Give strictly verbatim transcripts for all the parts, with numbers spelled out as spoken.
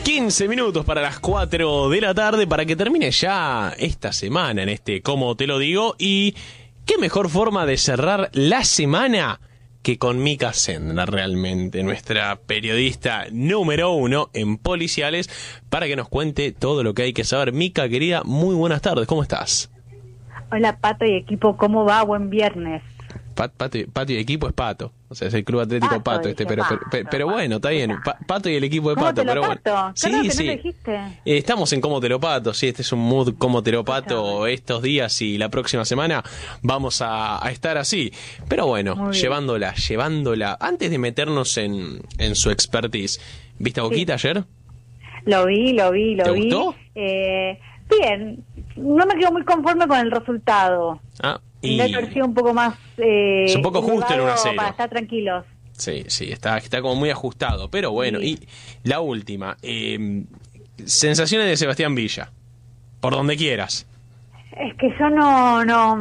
quince minutos para las cuatro de la tarde para que termine ya esta semana en este Cómo Te Lo Digo. Y qué mejor forma de cerrar la semana que con Mica Sendler, realmente, nuestra periodista número uno en policiales, para que nos cuente todo lo que hay que saber. Mica, querida, muy buenas tardes, ¿cómo estás? Hola, Pato y equipo, ¿cómo va? Buen viernes. Pat, pato, pato y equipo es Pato, o sea, es el Club Atlético Pato, pato este, pero, pato, pero, pero bueno, está bien, pa, Pato y el equipo de ¿Cómo Pato, te lo pero pato? bueno. Sí, que sí. no lo dijiste. Eh, estamos en Cómo Te Lo Pato, sí, este es un mood Cómo Te Lo Pato estos días y la próxima semana vamos a, a estar así. Pero bueno, llevándola, llevándola. Antes de meternos en, en su expertise, ¿viste a Boquita sí. ayer? Lo vi, lo vi, lo ¿Te vi. gustó? Eh, bien, no me quedo muy conforme con el resultado. Ah, y... Me ha parecido un poco más... Eh, es un poco justo en una serie. Para estar tranquilos. Sí, sí, está, está como muy ajustado. Pero bueno, sí. Y la última. Eh, sensaciones de Sebastián Villa. Por donde quieras. Es que yo no, no,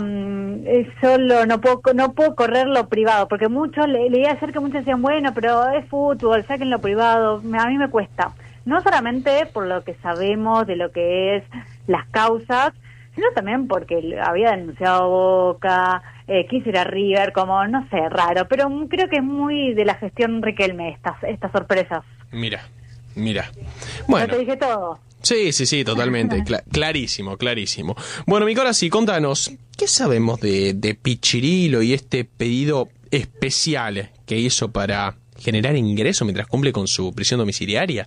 solo no puedo, no puedo correr lo privado, porque muchos, le, leí ayer que muchos decían, bueno, pero es fútbol, saquen lo privado. A mí me cuesta. No solamente por lo que sabemos de lo que es las causas, sino también porque había denunciado Boca, eh, quiso ir a River, como, no sé, raro, pero creo que es muy de la gestión Riquelme estas, estas sorpresas. Mira, mira. Bueno. ¿No te dije todo? Sí, sí, sí, totalmente, Cla- clarísimo, clarísimo. Bueno, Mica, sí, contanos, ¿qué sabemos de, de Pichirilo y este pedido especial que hizo para generar ingreso mientras cumple con su prisión domiciliaria?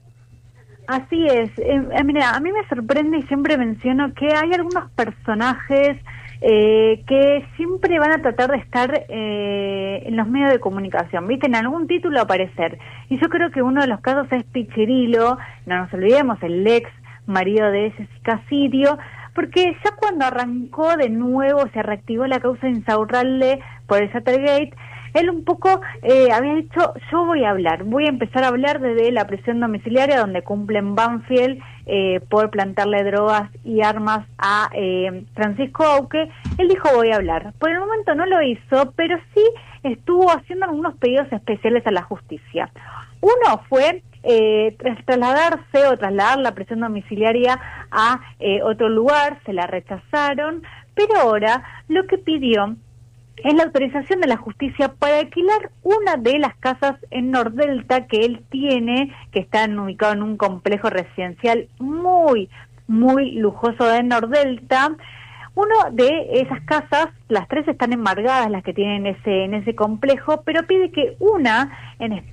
Así es. Eh, eh, mira, a mí me sorprende y siempre menciono que hay algunos personajes eh, que siempre van a tratar de estar eh, en los medios de comunicación, ¿viste? En algún título aparecer. Y yo creo que uno de los casos es Pichirilo, no nos olvidemos, el ex marido de Jessica Sirio, porque ya cuando arrancó de nuevo, se reactivó la causa de Insaurralde por el Watergate, él un poco eh, había dicho, yo voy a hablar, voy a empezar a hablar desde la prisión domiciliaria donde cumple en Banfield eh, por plantarle drogas y armas a eh, Francisco Auque. Él dijo, voy a hablar. Por el momento no lo hizo, pero sí estuvo haciendo algunos pedidos especiales a la justicia. Uno fue eh, tras trasladarse o trasladar la prisión domiciliaria a eh, otro lugar, se la rechazaron, pero ahora lo que pidió es la autorización de la justicia para alquilar una de las casas en Nordelta que él tiene, que está ubicado en un complejo residencial muy, muy lujoso de Nordelta. Uno de esas casas, las tres están embargadas, las que tienen ese en ese complejo, pero pide que una en